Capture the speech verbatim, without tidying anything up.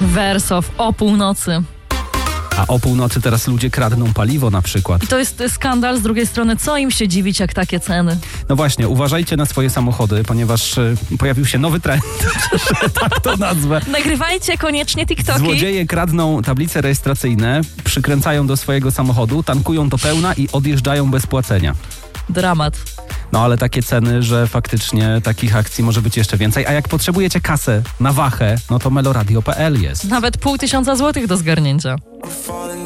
Wersow o północy. A o północy teraz ludzie kradną paliwo na przykład. I to jest skandal. Z drugiej strony, co im się dziwić, jak takie ceny? No właśnie, uważajcie na swoje samochody, ponieważ y, pojawił się nowy trend, że tak to nazwę. Nagrywajcie koniecznie TikToki. Złodzieje kradną tablice rejestracyjne, przykręcają do swojego samochodu, tankują do pełna i odjeżdżają bez płacenia. Dramat. No ale takie ceny, że faktycznie takich akcji może być jeszcze więcej. A jak potrzebujecie kasę na wachę, no to meloradio kropka p l jest. Nawet pół tysiąca złotych do zgarnięcia.